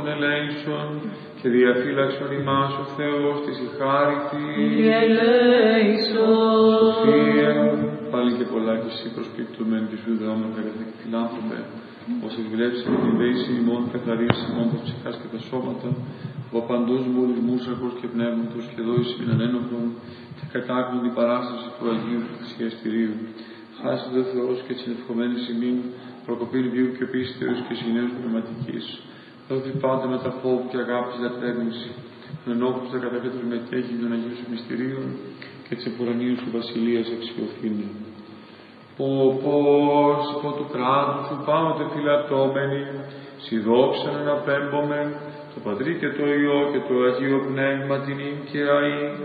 ελέησον και διαφύλαξον ημάς ο Θεός της η χάριτη. Ελέησον. Σοφία, πάλι και πολλά και εσύ προσπίπτωμεν τη σου δεόμεν καθεκτή φιλάνθρωπε, όσες βλέψεις την δέηση ημών καθαρής ημών τα ψυχάς και τα σώματα, από παντός μολυσμούς ακούς και πνεύματος και δόηση μην ανένοχων και κατάκλουν την παράσταση του Αγίου του Θυσιαστηρίου. Χάσετε ο Θεός και της ενευχομένης ημίν, προκοπήν βίου και πίστεως και συνέως πνευματικής. Δόθη πάντα με τα φόβου και αγάπης λατρεύμηση, τον ενόχους τα κατακέτρους μετέχει των Αγίων σου μυστηρίων και της επουρανίου σου βασιλείας αξιοφήνη. Πώς υπό του κράτους σου πάοτε φυλατώμενοι, σοι δόξαν αναπέμπομεν, το Πατρί και το Υιό και το Αγίο Πνεύμα την ίν και αΐ.